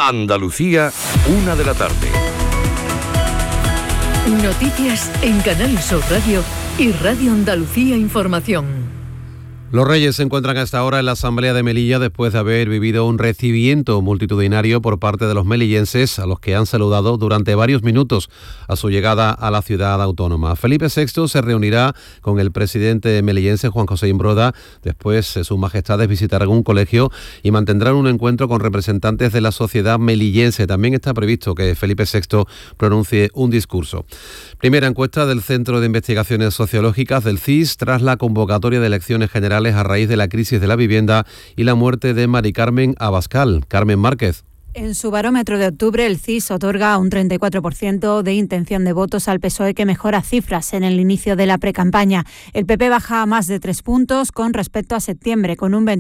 Andalucía, 1 de la tarde. Noticias en Canal Sur Radio y Radio Andalucía Información. Los Reyes se encuentran a esta hora en la Asamblea de Melilla después de haber vivido un recibimiento multitudinario por parte de los melillenses, a los que han saludado durante varios minutos a su llegada a la ciudad autónoma. Felipe VI se reunirá con el presidente melillense Juan José Imbroda. Después sus majestades visitarán un colegio y mantendrán un encuentro con representantes de la sociedad melillense. También está previsto que Felipe VI pronuncie un discurso. Primera encuesta del Centro de Investigaciones Sociológicas del CIS tras la convocatoria de elecciones generales a raíz de la crisis de la vivienda y la muerte de Mari Carmen Abascal. Carmen Márquez. En su barómetro de octubre, el CIS otorga un 34% de intención de votos al PSOE, que mejora cifras en el inicio de la precampaña. El PP baja a más de 3 puntos con respecto a septiembre, con un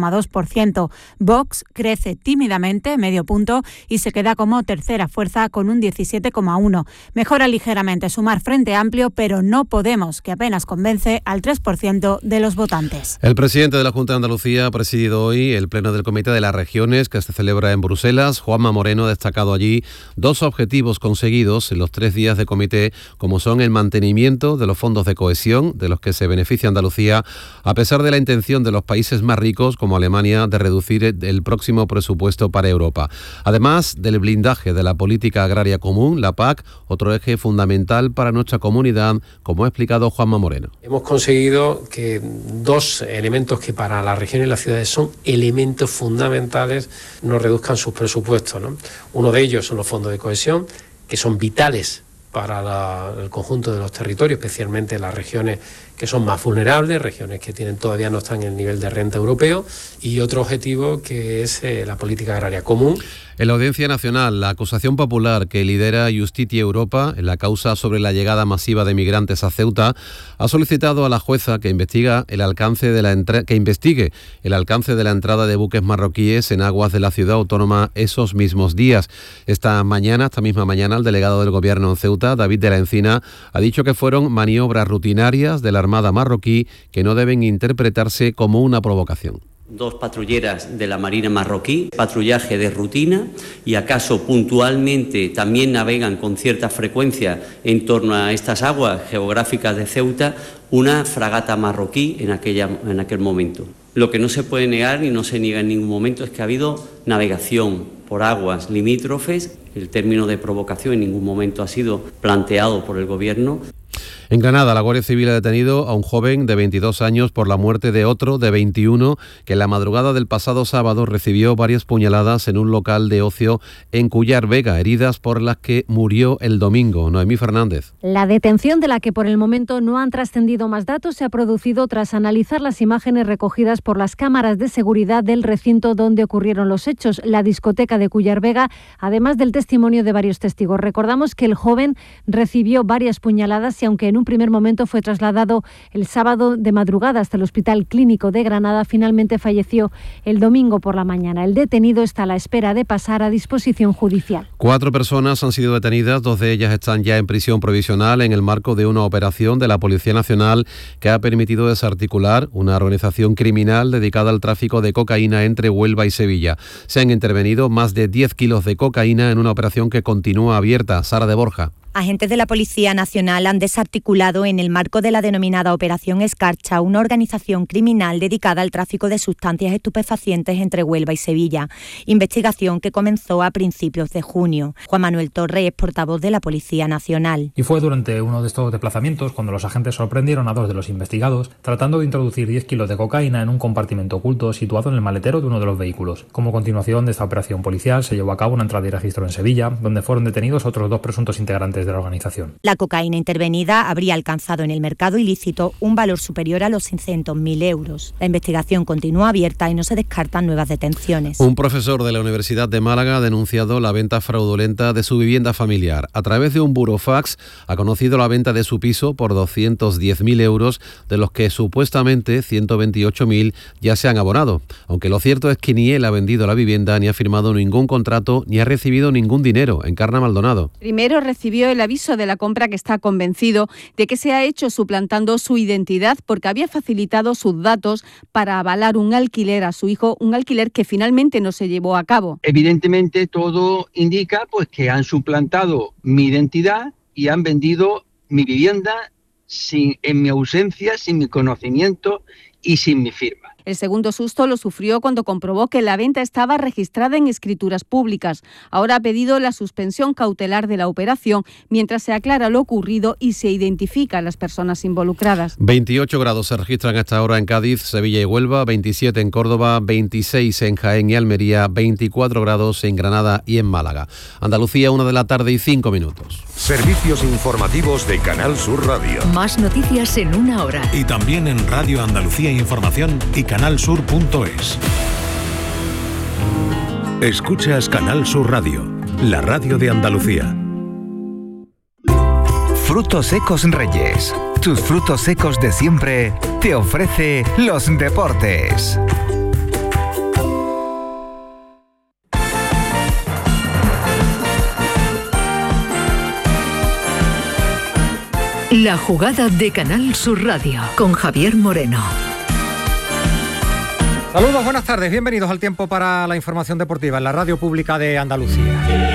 22,2%. Vox crece tímidamente, medio punto, y se queda como tercera fuerza con un 17,1%. Mejora ligeramente Sumar Frente Amplio, pero no Podemos, que apenas convence al 3% de los votantes. El presidente de la Junta de Andalucía ha presidido hoy el pleno del Comité de las Regiones, que se celebra en Bruselas. Juanma Moreno ha destacado allí 2 objetivos conseguidos en los 3 días de comité, como son el mantenimiento de los fondos de cohesión, de los que se beneficia Andalucía, a pesar de la intención de los países más ricos, como Alemania, de reducir el próximo presupuesto para Europa. Además del blindaje de la política agraria común, la PAC, otro eje fundamental para nuestra comunidad, como ha explicado Juanma Moreno. Hemos conseguido que 2 elementos que para las regiones y las ciudades son elementos fundamentales no reduzcan sus presupuestos, ¿no? Uno de ellos son los fondos de cohesión, que son vitales para el conjunto de los territorios, especialmente las regiones que son más vulnerables, regiones que todavía no están en el nivel de renta europeo, y otro objetivo que es la política agraria común. En la Audiencia Nacional, la acusación popular que lidera Justitia Europa en la causa sobre la llegada masiva de migrantes a Ceuta ha solicitado a la jueza que investigue el alcance de la entrada de buques marroquíes en aguas de la ciudad autónoma esos mismos días. Esta misma mañana, el delegado del Gobierno en Ceuta, David de la Encina, ha dicho que fueron maniobras rutinarias de la Armada marroquí que no deben interpretarse como una provocación. 2 patrulleras de la Marina marroquí, patrullaje de rutina, y acaso puntualmente también navegan con cierta frecuencia en torno a estas aguas geográficas de Ceuta una fragata marroquí en aquel momento. Lo que no se puede negar y no se niega en ningún momento es que ha habido navegación por aguas limítrofes. El término de provocación en ningún momento ha sido planteado por el Gobierno. En Granada, la Guardia Civil ha detenido a un joven de 22 años por la muerte de otro de 21 que en la madrugada del pasado sábado recibió varias puñaladas en un local de ocio en Cuyar Vega, heridas por las que murió el domingo. Noemí Fernández. La detención, de la que por el momento no han trascendido más datos, se ha producido tras analizar las imágenes recogidas por las cámaras de seguridad del recinto donde ocurrieron los hechos, la discoteca de Cuyar Vega, además del testimonio de varios testigos. Recordamos que el joven recibió varias puñaladas y, aunque en un primer momento fue trasladado el sábado de madrugada hasta el Hospital Clínico de Granada, finalmente falleció el domingo por la mañana. El detenido está a la espera de pasar a disposición judicial. 4 personas han sido detenidas, 2 de ellas están ya en prisión provisional en el marco de una operación de la Policía Nacional que ha permitido desarticular una organización criminal dedicada al tráfico de cocaína entre Huelva y Sevilla. Se han intervenido más de 10 kilos de cocaína en una operación que continúa abierta. Sara de Borja. Agentes de la Policía Nacional han desarticulado en el marco de la denominada Operación Escarcha una organización criminal dedicada al tráfico de sustancias estupefacientes entre Huelva y Sevilla. Investigación que comenzó a principios de junio. Juan Manuel Torre es portavoz de la Policía Nacional. Y fue durante uno de estos desplazamientos cuando los agentes sorprendieron a 2 de los investigados tratando de introducir 10 kilos de cocaína en un compartimento oculto situado en el maletero de uno de los vehículos. Como continuación de esta operación policial se llevó a cabo una entrada y registro en Sevilla, donde fueron detenidos otros 2 presuntos integrantes de la organización. La cocaína intervenida habría alcanzado en el mercado ilícito un valor superior a los 600.000 euros. La investigación continúa abierta y no se descartan nuevas detenciones. Un profesor de la Universidad de Málaga ha denunciado la venta fraudulenta de su vivienda familiar. A través de un burofax ha conocido la venta de su piso por 210.000 euros, de los que supuestamente 128.000 ya se han abonado. Aunque lo cierto es que ni él ha vendido la vivienda, ni ha firmado ningún contrato, ni ha recibido ningún dinero. Encarna Maldonado. Primero recibió el aviso de la compra, que está convencido de que se ha hecho suplantando su identidad porque había facilitado sus datos para avalar un alquiler a su hijo, un alquiler que finalmente no se llevó a cabo. Evidentemente todo indica pues que han suplantado mi identidad y han vendido mi vivienda en mi ausencia, sin mi conocimiento y sin mi firma. El segundo susto lo sufrió cuando comprobó que la venta estaba registrada en escrituras públicas. Ahora ha pedido la suspensión cautelar de la operación mientras se aclara lo ocurrido y se identifica a las personas involucradas. 28 grados se registran a esta hora en Cádiz, Sevilla y Huelva, 27 en Córdoba, 26 en Jaén y Almería, 24 grados en Granada y en Málaga. Andalucía, 1:05 p.m. Servicios informativos de Canal Sur Radio. Más noticias en una hora. Y también en Radio Andalucía Información y canalsur.es. Escuchas Canal Sur Radio, la radio de Andalucía. Frutos Secos Reyes, tus frutos secos de siempre, te ofrece los deportes. La jugada de Canal Sur Radio con Javier Moreno. Saludos, buenas tardes, bienvenidos al tiempo para la información deportiva en la radio pública de Andalucía.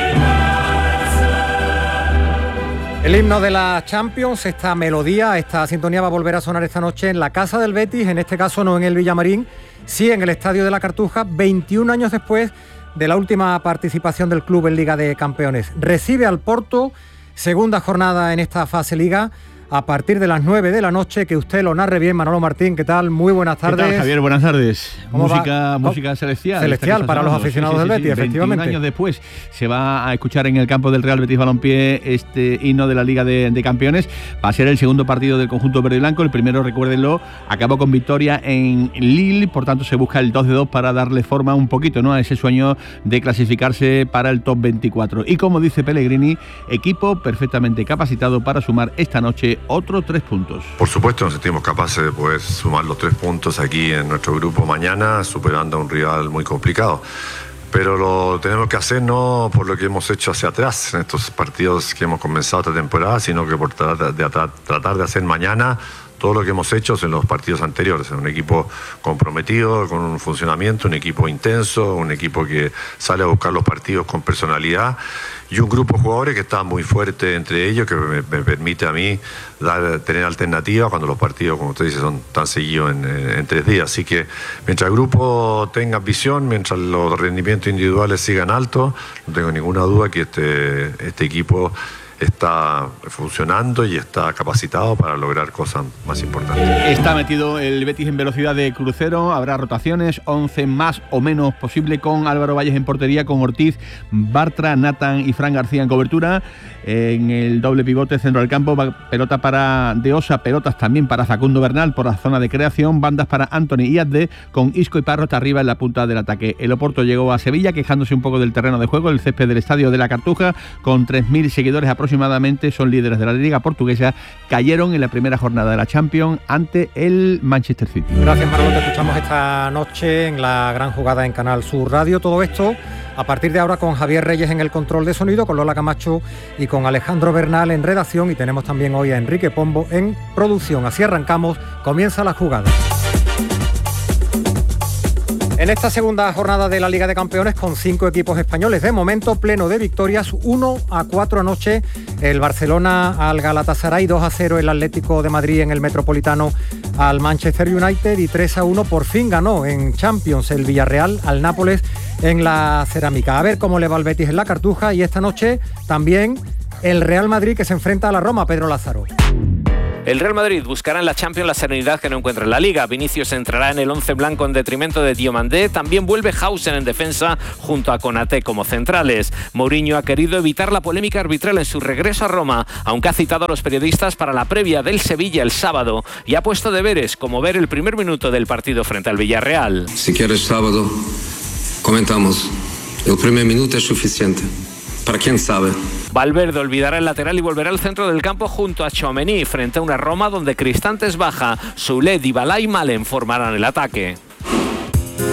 El himno de la Champions, esta melodía, esta sintonía va a volver a sonar esta noche en la casa del Betis, en este caso no en el Villamarín, sí en el Estadio de la Cartuja, 21 años después de la última participación del club en Liga de Campeones. Recibe al Porto, segunda jornada en esta fase Liga, a partir de las 9 de la noche, que usted lo narre bien. Manolo Martín, ¿qué tal? Muy buenas tardes. ¿Qué tal, Javier? Buenas tardes. Música celestial. Celestial para los aficionados del Betis, efectivamente. 21 años después se va a escuchar en el campo del Real Betis Balompié este himno de la Liga de Campeones. Va a ser el segundo partido del conjunto verde y blanco. El primero, recuérdenlo, acabó con victoria en Lille, por tanto se busca el 2-2 para darle forma un poquito, ¿no?, a ese sueño de clasificarse para el top 24. Y como dice Pellegrini, equipo perfectamente capacitado para sumar esta noche otros 3 puntos. Por supuesto nos sentimos capaces de poder sumar los 3 puntos aquí en nuestro grupo mañana, superando a un rival muy complicado. Pero lo tenemos que hacer no por lo que hemos hecho hacia atrás en estos partidos que hemos comenzado esta temporada, sino que por tratar de hacer mañana todo lo que hemos hecho en los partidos anteriores. Un equipo comprometido, con un funcionamiento, un equipo intenso, un equipo que sale a buscar los partidos con personalidad y un grupo de jugadores que está muy fuerte entre ellos, que me permite a mí tener alternativas cuando los partidos, como usted dice, son tan seguidos en 3 días. Así que mientras el grupo tenga visión, mientras los rendimientos individuales sigan altos, no tengo ninguna duda que este equipo está funcionando y está capacitado para lograr cosas más importantes. Está metido el Betis en velocidad de crucero, habrá rotaciones, 11 más o menos posible, con Álvaro Valles en portería, con Ortiz, Bartra, Nathan y Fran García en cobertura. En el doble pivote centro del campo, pelota para De Osa, pelotas también para Facundo Bernal por la zona de creación, bandas para Anthony y Adde, con Isco y Parro hasta arriba en la punta del ataque. El Oporto llegó a Sevilla quejándose un poco del terreno de juego, el césped del Estadio de la Cartuja, con 3.000 seguidores aproximadamente, son líderes de la Liga Portuguesa, cayeron en la primera jornada de la Champions ante el Manchester City. Gracias, Manolo, te escuchamos esta noche en la gran jugada en Canal Sur Radio. Todo esto a partir de ahora con Javier Reyes en el control de sonido, con Lola Camacho y con Alejandro Bernal en redacción, y tenemos también hoy a Enrique Pombo en producción. Así arrancamos, comienza la jugada. En esta segunda jornada de la Liga de Campeones, con 5 equipos españoles, de momento pleno de victorias, 1-4 anoche el Barcelona al Galatasaray, 2-0 el Atlético de Madrid en el Metropolitano al Manchester United y 3-1 por fin ganó en Champions el Villarreal al Nápoles en la Cerámica. A ver cómo le va al Betis en la Cartuja, y esta noche también el Real Madrid, que se enfrenta a la Roma. Pedro Lázaro. El Real Madrid buscará en la Champions la serenidad que no encuentra en la Liga. Vinicius entrará en el 11 blanco en detrimento de Diomandé. También vuelve Hausen en defensa junto a Konaté como centrales. Mourinho ha querido evitar la polémica arbitral en su regreso a Roma, aunque ha citado a los periodistas para la previa del Sevilla el sábado y ha puesto deberes como ver el primer minuto del partido frente al Villarreal. Si quieres sábado, comentamos. El primer minuto es suficiente. ¿Para quién sabe? Valverde olvidará el lateral y volverá al centro del campo junto a Tchouaméni frente a una Roma donde Cristante es baja. Soulé, Dybala y Malen formarán el ataque.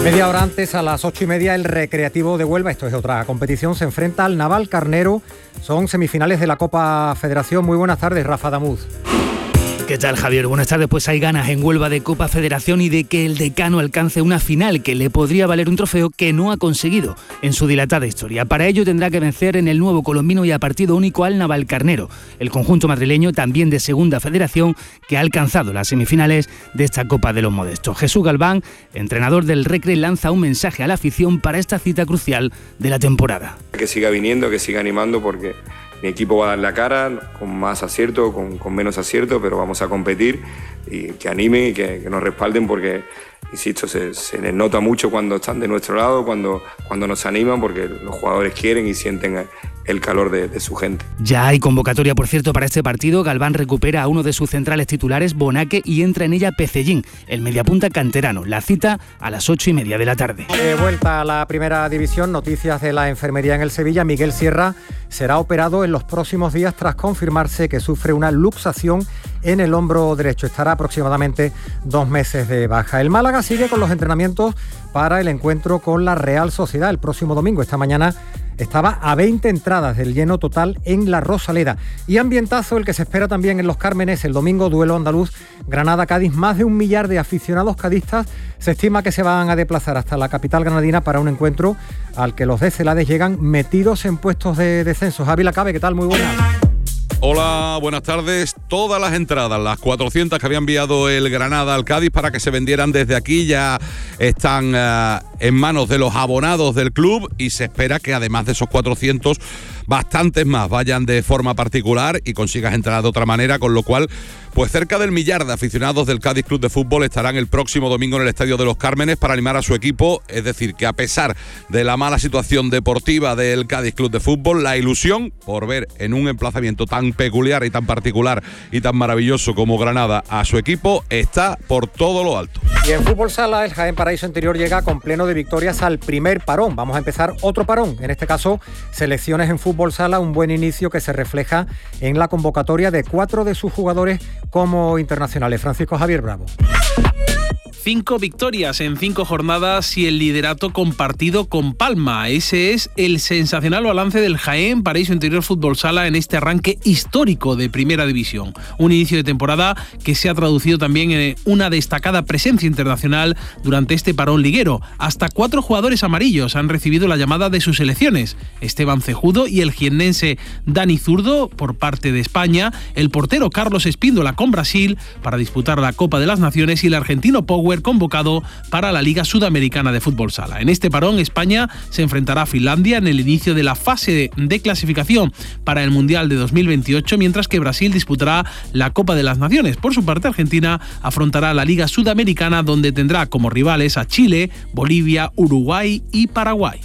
Media hora antes, a las 8:30, el Recreativo de Huelva, esto es otra competición, se enfrenta al Navalcarnero. Son semifinales de la Copa Federación. Muy buenas tardes, Rafa Damuz. ¿Qué tal, Javier? Buenas tardes. Pues hay ganas en Huelva de Copa Federación y de que el Decano alcance una final que le podría valer un trofeo que no ha conseguido en su dilatada historia. Para ello tendrá que vencer en el Nuevo Colombino y a partido único al Navalcarnero, el conjunto madrileño también de Segunda Federación que ha alcanzado las semifinales de esta Copa de los Modestos. Jesús Galván, entrenador del Recre, lanza un mensaje a la afición para esta cita crucial de la temporada. Que siga viniendo, que siga animando, porque mi equipo va a dar la cara, con más acierto, con menos acierto, pero vamos a competir, y que animen y que nos respalden, porque, insisto, se les nota mucho cuando están de nuestro lado, cuando nos animan, porque los jugadores quieren y sienten el calor de su gente. Ya hay convocatoria, por cierto, para este partido. Galván recupera a uno de sus centrales titulares, Bonaque, y entra en ella Pecellín, el mediapunta canterano. La cita a las 8:30 de la tarde. De vuelta a la primera división, noticias de la enfermería en el Sevilla. Miguel Sierra será operado en los próximos días tras confirmarse que sufre una luxación en el hombro derecho. Estará aproximadamente 2 meses de baja. El Málaga sigue con los entrenamientos para el encuentro con la Real Sociedad el próximo domingo. Esta mañana estaba a 20 entradas del lleno total en la Rosaleda. Y ambientazo el que se espera también en Los Cármenes el domingo, duelo andaluz Granada-Cádiz. Más de 1 millar de aficionados cadistas se estima que se van a desplazar hasta la capital granadina para un encuentro al que los de Celades llegan metidos en puestos de descenso. Javi Lacabe, ¿qué tal? Muy buenas. Hola, buenas tardes. Todas las entradas, las 400 que había enviado el Granada al Cádiz para que se vendieran desde aquí, ya están en manos de los abonados del club, y se espera que además de esos 400, bastantes más vayan de forma particular y consigas entrar de otra manera, con lo cual, pues cerca del 1 millar de aficionados del Cádiz Club de Fútbol estarán el próximo domingo en el Estadio de Los Cármenes para animar a su equipo. Es decir, que a pesar de la mala situación deportiva del Cádiz Club de Fútbol, la ilusión por ver en un emplazamiento tan peculiar y tan particular y tan maravilloso como Granada a su equipo está por todo lo alto. Y en fútbol sala, el Jaén Paraíso Interior llega con pleno de victorias al primer parón. Vamos a empezar otro parón, en este caso selecciones en fútbol sala, un buen inicio que se refleja en la convocatoria de 4 de sus jugadores como internacionales. Francisco Javier Bravo. 5 victorias en 5 jornadas y el liderato compartido con Palma. Ese es el sensacional balance del Jaén Paraíso Interior Fútbol Sala en este arranque histórico de Primera División. Un inicio de temporada que se ha traducido también en una destacada presencia internacional durante este parón liguero. Hasta 4 jugadores amarillos han recibido la llamada de sus selecciones: Esteban Cejudo y el jiennense Dani Zurdo por parte de España, el portero Carlos Espíndola con Brasil para disputar la Copa de las Naciones, y el argentino Power convocado para la Liga Sudamericana de Fútbol Sala. En este parón, España se enfrentará a Finlandia en el inicio de la fase de clasificación para el Mundial de 2028, mientras que Brasil disputará la Copa de las Naciones. Por su parte, Argentina afrontará la Liga Sudamericana, donde tendrá como rivales a Chile, Bolivia, Uruguay y Paraguay.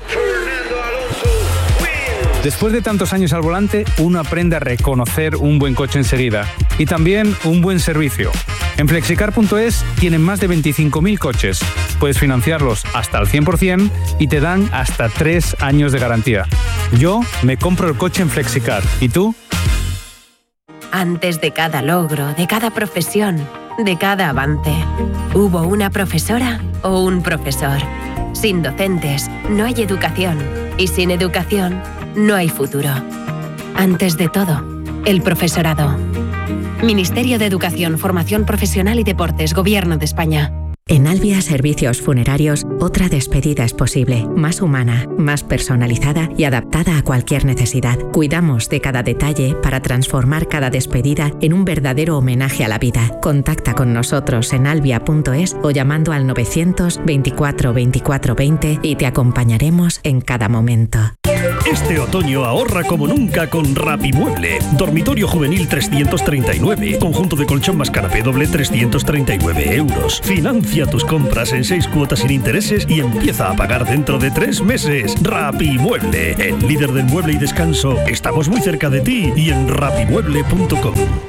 Después de tantos años al volante, uno aprende a reconocer un buen coche enseguida y también un buen servicio. En Flexicar.es tienen más de 25.000 coches. Puedes financiarlos hasta el 100% y te dan hasta 3 años de garantía. Yo me compro el coche en Flexicar. ¿Y tú? Antes de cada logro, de cada profesión, de cada avance, hubo una profesora o un profesor. Sin docentes no hay educación, y sin educación no hay futuro. Antes de todo, el profesorado. Ministerio de Educación, Formación Profesional y Deportes, Gobierno de España. En Albia Servicios Funerarios, otra despedida es posible, más humana, más personalizada y adaptada a cualquier necesidad. Cuidamos de cada detalle para transformar cada despedida en un verdadero homenaje a la vida. Contacta con nosotros en albia.es o llamando al 924 24 20 y te acompañaremos en cada momento. Este otoño ahorra como nunca con Rapimueble. Dormitorio juvenil 339. Conjunto de colchón más canapé doble 339 euros. Financia tus compras en 6 cuotas sin intereses y empieza a pagar dentro de 3 meses. Rapimueble, el líder del mueble y descanso. Estamos muy cerca de ti y en rapimueble.com.